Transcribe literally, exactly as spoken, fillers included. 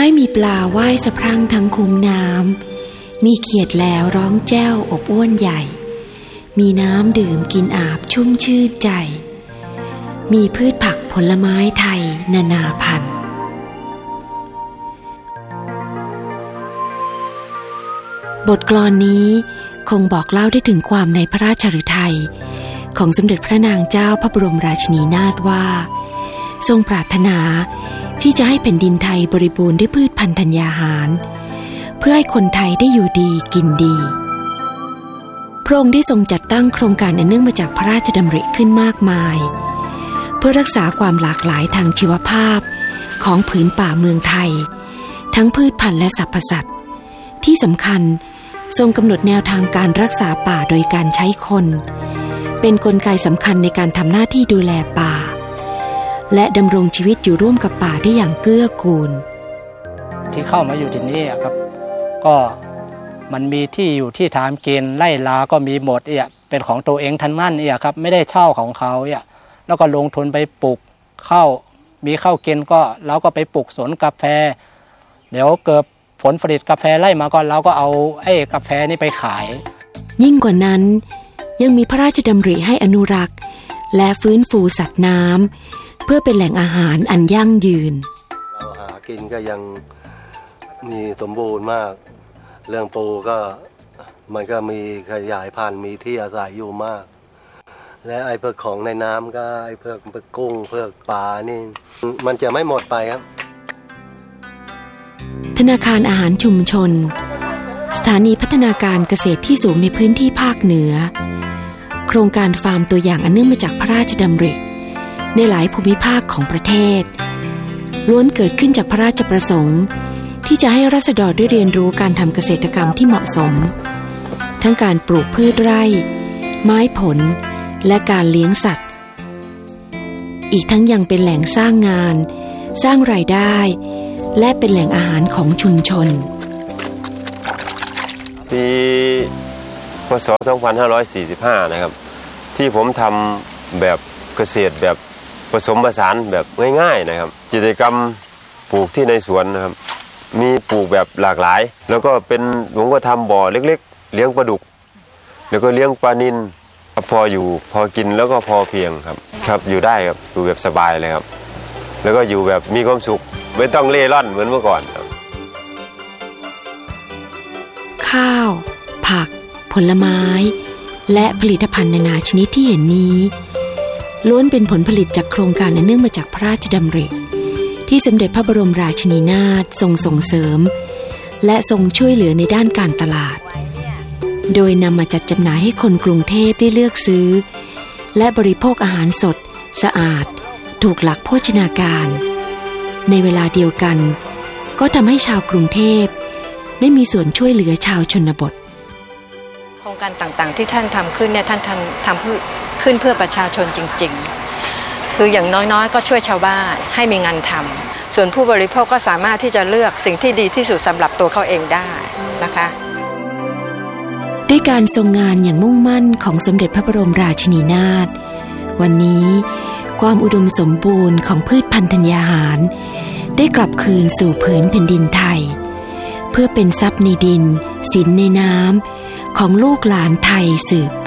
ให้มีปลาว่ายสะพรั่งทั้งคุ้งน้ำมีเขียดแล้วร้องแจ้วอบอ้วนใหญ่มีน้ำดื่มกินอาบชุ่มชื่นใจมีพืชผักผลไม้ไทยนานาพันธุ์บทกลอนนี้คงบอกเล่าได้ถึงความในพระราชฤทัยของสมเด็จพระนางเจ้าพระบรมราชินีนาถว่าทรงปรารถนาที่จะให้แผ่นดินไทยบริบูรณ์ด้วยพืชพันธุ์ธัญญาหารเพื่อให้คนไทยได้อยู่ดีกินดีพระองค์ได้ทรงจัดตั้งโครงการอันเนื่องมาจากพระราชดำริขึ้นมากมายเพื่อรักษาความหลากหลายทางชีวภาพของผืนป่าเมืองไทยทั้งพืชพันธุ์และสรรพสัตว์ที่สำคัญทรงกำหนดแนวทางการรักษาป่าโดยการใช้คนเป็นกลไกสำคัญในการทำหน้าที่ดูแลป่าและดำรงชีวิตอยู่ร่วมกับป่าได้อย่างเกื้อกูลที่เข้ามาอยู่ที่นี่ครับก็มันมีที่อยู่ที่ทำกินไร่ลาก็มีหมดเอี่ยเป็นของตัวเองทั้งนั้นเอี่ยครับไม่ได้เช่าของเขาเอี่ยแล้วก็ลงทุนไปปลูกข้าวมีข้าวกินก็เราก็ไปปลูกสวนกาแฟเดี๋ยวเกิดผลผลิตกาแฟไล่มาก็เราก็เอาไอ้กาแฟนี่ไปขายยิ่งกว่านั้นยังมีพระราชดำริให้อนุรักษ์และฟื้นฟูสัตว์น้ำเพื่อเป็นแหล่งอาหารอันยั่งยืนเราหากินก็ยังมีสมบูรณ์มากเรื่องปูก็มันก็มีขยายพันธุ์มีที่อาศัยอยู่มากและไอ้พวกของในน้ำก็ไอ้พวกกุ้งพวกปลานี่มันจะไม่หมดไปครับธนาคารอาหารชุมชนสถานีพัฒนาการเกษตรที่สูงในพื้นที่ภาคเหนือโครงการฟาร์มตัวอย่างอันเนื่องมาจากพระราชดำริในหลายภูมิภาคของประเทศล้วนเกิดขึ้นจากพระราชประสงค์ที่จะให้ราษฎรได้เรียนรู้การทำเกษตรกรรมที่เหมาะสมทั้งการปลูกพืชไร่ไม้ผลและการเลี้ยงสัตว์อีกทั้งยังเป็นแหล่งสร้างงานสร้างรายได้และเป็นแหล่งอาหารของชุมชนปีพ.ศ. สองพันห้าร้อยสี่สิบห้านะครับที่ผมทำแบบเกษตรแบบผสมผสานแบบง่ายๆนะครับกิจกรรมปลูกที่ในสวนนะครับมีปลูกแบบหลากหลายแล้วก็เป็นผมก็ทำบ่อเล็กๆเลี้ยงปลาดุกแล้วก็เลี้ยงปลานิลพออยู่พอกินแล้วก็พอเพียงครับครับอยู่ได้ครับอยู่แบบสบายเลยครับแล้วก็อยู่แบบมีความสุขไม่ต้องเล่ร่อนเหมือนเมื่อก่อนครับข้าวผักผลไม้และผลิตภัณฑ์นานาชนิดที่เห็นนี้ล้วนเป็นผลผลิตจากโครงการอันเนื่องมาจากพระราชดำริที่สมเด็จพระบรมราชินีนาถทรงส่งเสริมและทรงช่วยเหลือในด้านการตลาดโดยนำมาจัดจำหน่ายให้คนกรุงเทพได้เลือกซื้อและบริโภคอาหารสดสะอาดถูกหลักโภชนาการในเวลาเดียวกันก็ทำให้ชาวกรุงเทพได้มีส่วนช่วยเหลือชาวชนบทโครงการต่างๆที่ท่านทำขึ้นเนี่ยท่านทำทำเพื่อขึ้นเพื่อประชาชนจริงๆคืออย่างน้อยๆก็ช่วยชาวบ้านให้มีงานทำส่วนผู้บริโภคก็สามารถที่จะเลือกสิ่งที่ดีที่สุดสำหรับตัวเขาเองได้นะคะด้วยการทรงงานอย่างมุ่งมั่นของสมเด็จพระบรมราชินีนาถวันนี้ความอุดมสมบูรณ์ของพืชพันธุ์ธัญญาหารได้กลับคืนสู่ผืนแผ่นดินไทยเพื่อเป็นทรัพย์ในดินสินในน้ำของลูกหลานไทยสืบ